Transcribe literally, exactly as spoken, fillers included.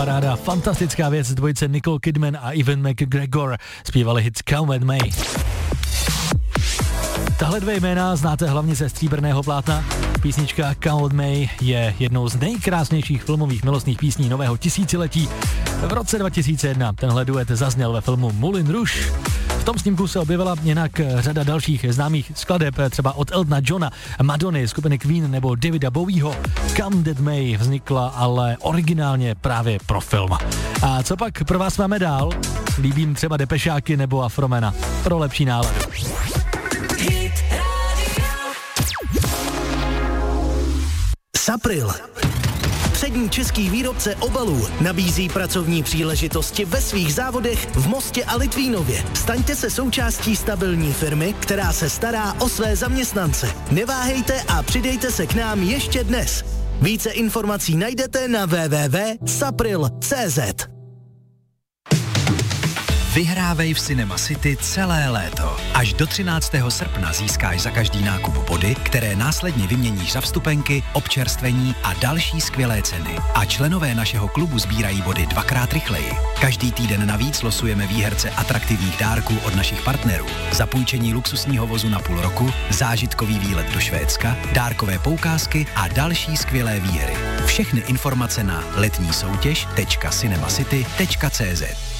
paráda, fantastická věc, dvojice Nicole Kidman a Ewan McGregor zpívali hit Come With Me. Tahle dvě jména znáte hlavně ze stříbrného plátna. Písnička Come With Me je jednou z nejkrásnějších filmových milostných písní nového tisíciletí. V roce dva tisíce jedna tenhle duet zazněl ve filmu Moulin Rouge. V tom snímku se objevila jinak řada dalších známých skladeb, třeba od Eltona Johna, Madony, skupiny Queen nebo Davida Bowieho. Come That May vznikla ale originálně právě pro film. A co pak pro vás máme dál? Líbím třeba Depešáky nebo Afromena. Pro lepší náladu. Sapril. Přední český výrobce obalů nabízí pracovní příležitosti ve svých závodech v Mostě a Litvínově. Staňte se součástí stabilní firmy, která se stará o své zaměstnance. Neváhejte a přidejte se k nám ještě dnes. Více informací najdete na w w w tečka sapril tečka c z. Vyhrávej v Cinema City celé léto. Až do třináctého srpna získáš za každý nákup body, které následně vyměníš za vstupenky, občerstvení a další skvělé ceny. A členové našeho klubu sbírají body dvakrát rychleji. Každý týden navíc losujeme výherce atraktivních dárků od našich partnerů. Zapůjčení luxusního vozu na půl roku, zážitkový výlet do Švédska, dárkové poukázky a další skvělé výhry. Všechny informace na letní soutěž tečka cinemacity tečka c z.